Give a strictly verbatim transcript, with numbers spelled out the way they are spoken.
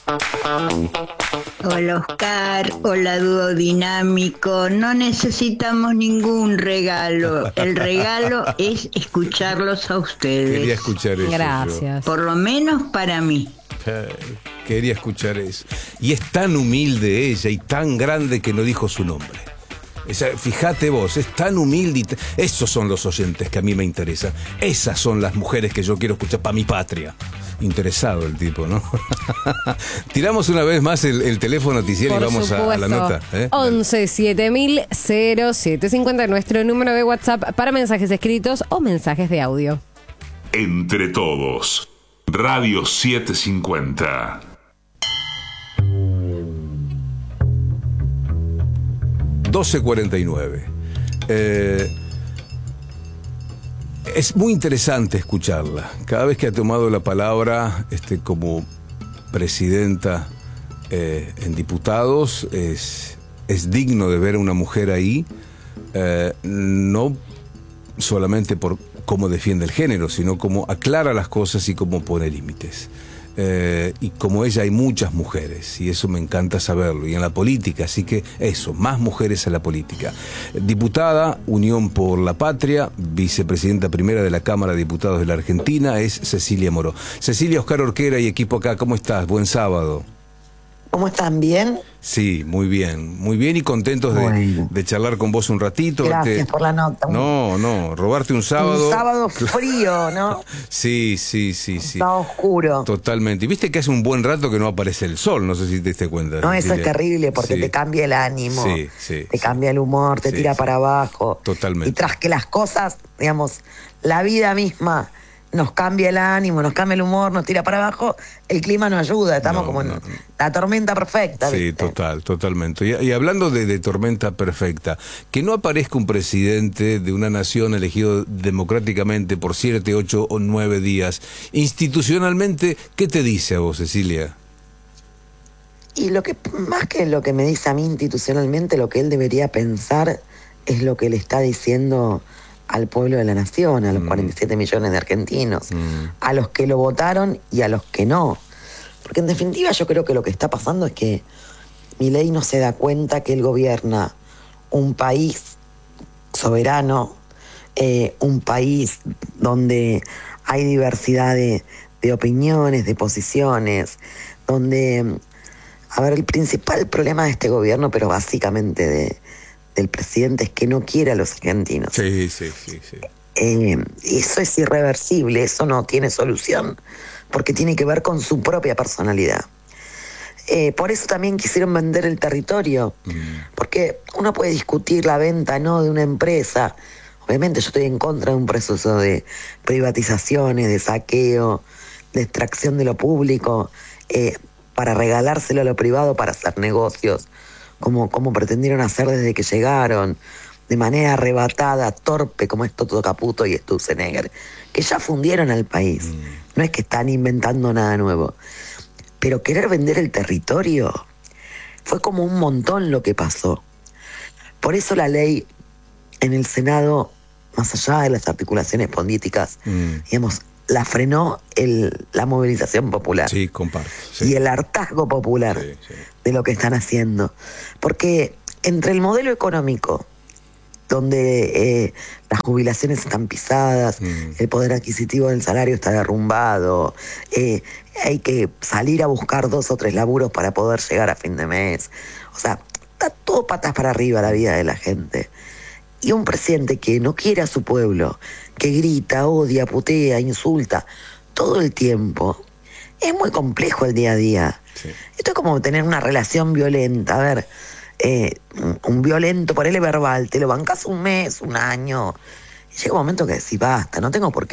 Hola Oscar, hola dúo dinámico, no necesitamos ningún regalo, el regalo es escucharlos a ustedes. Quería escuchar eso. Gracias. Por lo menos para mí. Yo. Quería escuchar eso. Y es tan humilde ella y tan grande que no dijo su nombre. Esa, fíjate vos, es tan humilde y t- esos son los oyentes que a mí me interesan. Esas son las mujeres que yo quiero escuchar para mi patria. Interesado el tipo, ¿no? Tiramos una vez más el, el teléfono, Ticiel, y vamos a, a la nota. ¿eh? once siete mil cero siete cincuenta, nuestro número de WhatsApp para mensajes escritos o mensajes de audio. Entre todos, Radio setecientos cincuenta. doce cuarenta y nueve. Eh, es muy interesante escucharla. Cada vez que ha tomado la palabra este, como presidenta eh, en diputados, es, es digno de ver a una mujer ahí, eh, no solamente por cómo defiende el género, sino cómo aclara las cosas y cómo pone límites. Eh, y como ella hay muchas mujeres, y eso me encanta saberlo, y en la política, así que eso, más mujeres en la política. Diputada, Unión por la Patria, vicepresidenta primera de la Cámara de Diputados de la Argentina, es Cecilia Moró. Cecilia, Oscar Orquera y equipo acá, ¿cómo estás? Buen sábado. ¿Cómo están? ¿Bien? Sí, muy bien, muy bien y contentos de, Bueno. de charlar con vos un ratito. Gracias verte... por la nota. No, no, robarte un sábado. Un sábado frío, ¿no? Sí, sí, sí, sí. Está oscuro. Totalmente. Y viste que hace un buen rato que no aparece el sol, no sé si te diste cuenta. No, eso Cecilia. es terrible porque Sí. te cambia el ánimo, Sí, sí, te sí. cambia el humor, te Sí, tira sí. para abajo. Totalmente. Y tras que las cosas, digamos, la vida misma nos cambia el ánimo, nos cambia el humor, nos tira para abajo, el clima no ayuda, estamos No, como no, en no. la tormenta perfecta. Sí, ¿viste? total, totalmente. Y, y hablando de, de tormenta perfecta, que no aparezca un presidente de una nación elegido democráticamente por siete, ocho o nueve días, institucionalmente, ¿qué te dice a vos, Cecilia? Y lo que, más que lo que me dice a mí institucionalmente, lo que él debería pensar es lo que le está diciendo al pueblo de la nación, a los Mm. cuarenta y siete millones de argentinos, Mm. a los que lo votaron y a los que no. Porque en definitiva yo creo que lo que está pasando es que Milei no se da cuenta que él gobierna un país soberano, eh, un país donde hay diversidad de, de opiniones, de posiciones, donde, a ver, el principal problema de este gobierno, pero básicamente de, del presidente, es que no quiere a los argentinos. Sí, sí, sí, sí. Eh, eso es irreversible, eso no tiene solución, porque tiene que ver con su propia personalidad. Eh, por eso también quisieron vender el territorio, Mm. porque uno puede discutir la venta no de una empresa. Obviamente yo estoy en contra de un proceso de privatizaciones, de saqueo, de extracción de lo público, eh, para regalárselo a lo privado para hacer negocios, como, como pretendieron hacer desde que llegaron, de manera arrebatada, torpe, como es Toto Caputo y Sturzenegger, que ya fundieron al país. Mm. No es que están inventando nada nuevo. Pero querer vender el territorio fue como un montón lo que pasó. Por eso la ley en el Senado, más allá de las articulaciones políticas, Mm. digamos, la frenó el, la movilización popular. Sí, comparto. Sí. Y el hartazgo popular Sí, sí. de lo que están haciendo. Porque entre el modelo económico, donde eh, las jubilaciones están pisadas, Mm. el poder adquisitivo del salario está derrumbado, eh, hay que salir a buscar dos o tres laburos para poder llegar a fin de mes. O sea, está todo patas para arriba la vida de la gente. Y un presidente que no quiere a su pueblo, que grita, odia, putea, insulta todo el tiempo, es muy complejo el día a día. Sí. Esto es como tener una relación violenta. A ver, eh, un, un violento, ponele verbal, te lo bancas un mes, un año, y llega un momento que decís, basta, no tengo por qué